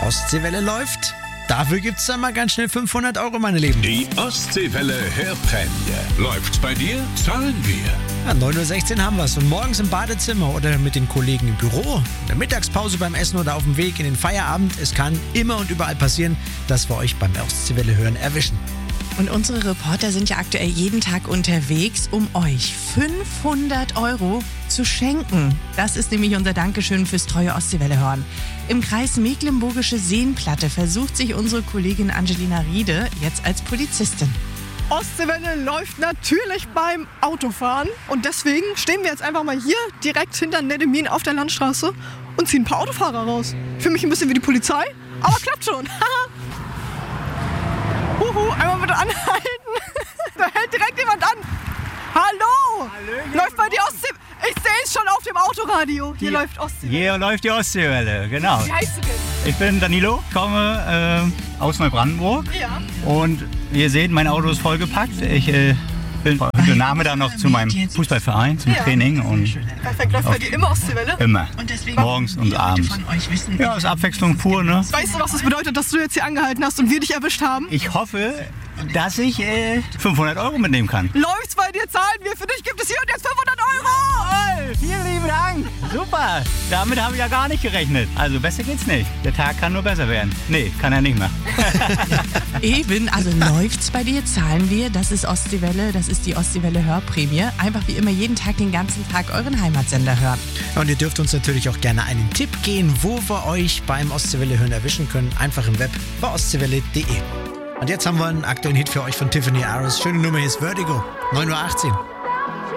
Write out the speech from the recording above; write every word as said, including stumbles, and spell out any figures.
Ostseewelle läuft. Dafür gibt's dann mal ganz schnell fünfhundert Euro, meine Lieben. Die Ostseewelle Hörprämie. Läuft bei dir, zahlen wir. Ja, neun Uhr sechzehn haben wir's. Und morgens im Badezimmer oder mit den Kollegen im Büro, in der Mittagspause beim Essen oder auf dem Weg in den Feierabend. Es kann immer und überall passieren, dass wir euch beim Ostseewelle hören erwischen. Und unsere Reporter sind ja aktuell jeden Tag unterwegs, um euch fünfhundert Euro zu schenken. Das ist nämlich unser Dankeschön fürs treue Ostseewelle hören. Im Kreis Mecklenburgische Seenplatte versucht sich unsere Kollegin Angelina Riede jetzt als Polizistin. Ostseewelle läuft natürlich beim Autofahren und deswegen stehen wir jetzt einfach mal hier direkt hinter Neddemin auf der Landstraße und ziehen ein paar Autofahrer raus. Ich fühle mich ein bisschen wie die Polizei, aber klappt schon. Huhu, einmal bitte anhalten. Da hält direkt jemand an. Hallo! Hallöchen. Läuft bei dir Ostsee... Ich sehe es schon auf dem Autoradio. Hier, Hier läuft Ostseewelle. Hier läuft die Ostseewelle, genau. Wie heißt du denn? Ich bin Danilo, komme äh, aus Neubrandenburg. Ja. Und wie ihr seht, mein Auto ist vollgepackt. Ich äh, bin der Name dann noch zu meinem Fußballverein, zum Ja. Training. Und Perfekt, läuft bei dir immer Ostseewelle? immer. Morgens und abends. Ja, ist Abwechslung pur, ne? Weißt du, was das bedeutet, dass du jetzt hier angehalten hast und wir dich erwischt haben? Ich hoffe, dass ich äh, fünfhundert Euro mitnehmen kann. Läuft's bei dir, zahlen wir. Für dich gibt es hier und jetzt fünfhundert Euro. Jawohl, vielen lieben Dank. Super, damit habe ich ja gar nicht gerechnet. Also besser geht's nicht. Der Tag kann nur besser werden. Nee, kann er nicht mehr. Eben, also läuft's bei dir, zahlen wir. Das ist Ostseewelle, das ist die Ostseewelle Hörprämie. Einfach wie immer jeden Tag den ganzen Tag euren Heimatsender hören. Und ihr dürft uns natürlich auch gerne einen Tipp geben, wo wir euch beim Ostseewelle hören erwischen können. Einfach im Web bei ostseewelle punkt de. Und jetzt haben wir einen aktuellen Hit für euch von Tiffany Aris. Schöne Nummer, hier ist Vertigo. neun Uhr achtzehn.